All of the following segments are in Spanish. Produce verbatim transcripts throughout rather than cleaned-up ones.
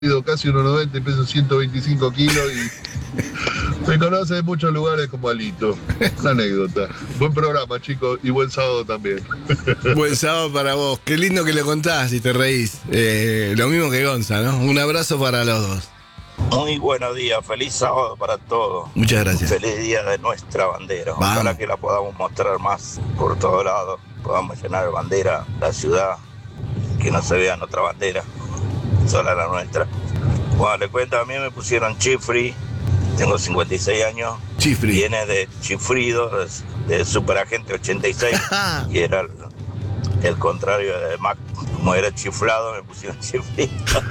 casi uno noventa y peso ciento veinticinco kilos y me conoce de muchos lugares como Alito. Una anécdota. Buen programa, chicos, y buen sábado también. Buen sábado para vos. Qué lindo que lo contás y te reís. Eh, lo mismo que Gonza, ¿no? Un abrazo para los dos. Muy buenos días, feliz sábado para todos. Muchas gracias. Feliz día de nuestra bandera. Vamos. Ojalá que la podamos mostrar más por todos lados. Podamos llenar de bandera la ciudad, que no se vean otra bandera, sola la nuestra. Bueno, le cuento, a mí me pusieron Chifri, tengo cincuenta y seis años. Chifri. Viene de Chifrido, de, de Superagente ochenta y seis, y era el, el contrario de Mac. Como era chiflado, me pusieron Chifri.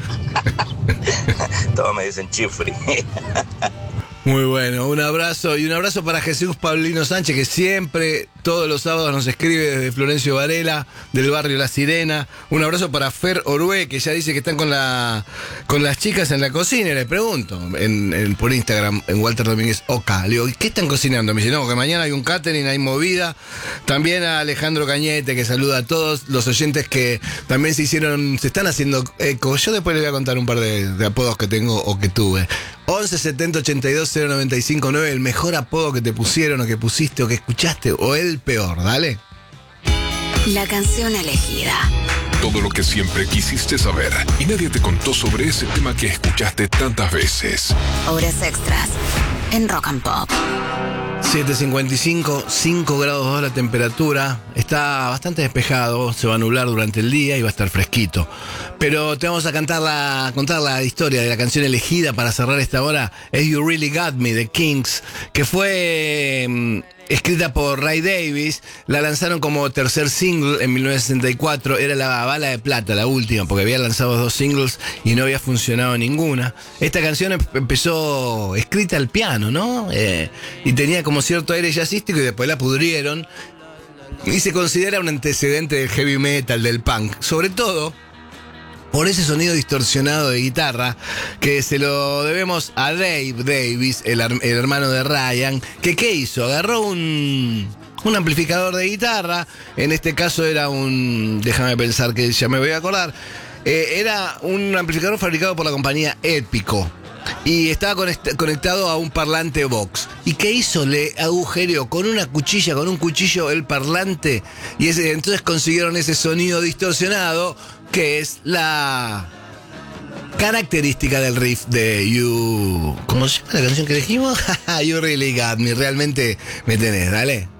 Todos me dicen Chifri. Muy bueno, un abrazo y un abrazo para Jesús Paulino Sánchez, que siempre, todos los sábados nos escribe desde Florencio Varela, del barrio La Sirena. Un abrazo para Fer Orue, que ya dice que están con la con las chicas en la cocina. Y le pregunto en, en, por Instagram, en Walter Domínguez Oca, le digo, ¿qué están cocinando? Me dice, no, que mañana hay un catering, hay movida. También a Alejandro Cañete, que saluda a todos los oyentes que también se hicieron, se están haciendo eco. Yo después les voy a contar un par de, de apodos que tengo o que tuve. once setenta ochenta y dos cero noventa y cinco nueve, el mejor apodo que te pusieron o que pusiste o que escuchaste, o el peor, dale. La canción elegida. Todo lo que siempre quisiste saber y nadie te contó sobre ese tema que escuchaste tantas veces. Horas extras en Rock and Pop. siete cincuenta y cinco, cinco grados dos la temperatura. Está bastante despejado, se va a nublar durante el día y va a estar fresquito. Pero te vamos a cantar la, contar la historia de la canción elegida para cerrar esta hora. Es You Really Got Me, de Kings, que fue mm, escrita por Ray Davies. La lanzaron como tercer single en mil novecientos sesenta y cuatro. Era la bala de plata, la última, porque había lanzado dos singles y no había funcionado ninguna. Esta canción em- empezó escrita al piano, ¿no? Eh, y tenía como cierto aire jazzístico y después la pudrieron. Y se considera un antecedente del heavy metal, del punk. Sobre todo por ese sonido distorsionado de guitarra que se lo debemos a Dave Davies, el, el hermano de Ryan, que ¿qué hizo? Agarró un, un amplificador de guitarra, en este caso era un, déjame pensar que ya me voy a acordar, eh, era un amplificador fabricado por la compañía Épico. Y estaba conect- conectado a un parlante Vox. ¿Y qué hizo? Le agujereó con una cuchilla, con un cuchillo el parlante. Y ese, entonces consiguieron ese sonido distorsionado, que es la característica del riff de You. ¿Cómo se llama la canción que elegimos? You Really Got Me. Realmente me tenés, dale.